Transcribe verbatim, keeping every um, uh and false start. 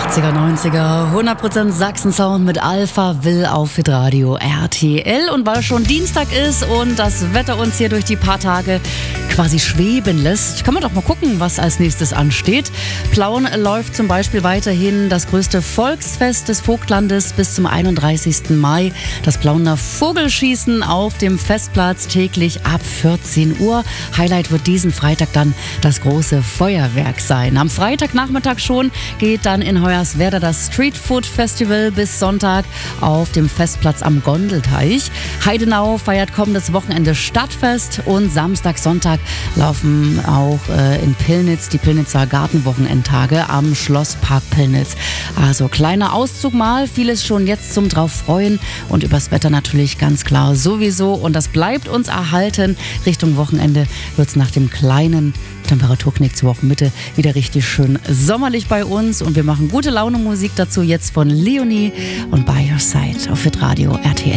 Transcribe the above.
achtziger, neunziger, hundert Prozent Sachsen-Sound mit Alpha Will auf Hitradio R T L. Und weil schon Dienstag ist und das Wetter uns hier durch die paar Tage quasi schweben lässt, kann man doch mal gucken, was als nächstes ansteht. Plauen läuft zum Beispiel weiterhin das größte Volksfest des Vogtlandes bis zum einunddreißigsten Mai. Das Plauener Vogelschießen auf dem Festplatz täglich ab vierzehn Uhr. Highlight wird diesen Freitag dann das große Feuerwerk sein. Am Freitagnachmittag schon geht dann in Hoyerswerda das Street Food Festival bis Sonntag auf dem Festplatz am Gondelteich. Heidenau feiert kommendes Wochenende Stadtfest und Samstag, Sonntag laufen auch äh, in Pillnitz die Pillnitzer Gartenwochenendtage am Schlosspark Pillnitz. Also kleiner Auszug mal, vieles schon jetzt zum drauf freuen und übers Wetter natürlich ganz klar sowieso. Und das bleibt uns erhalten. Richtung Wochenende wird es nach dem kleinen Temperaturknick zur Wochenmitte wieder richtig schön sommerlich bei uns und wir machen gute Laune Musik dazu jetzt von Leonie und By Your Side auf Hitradio R T L.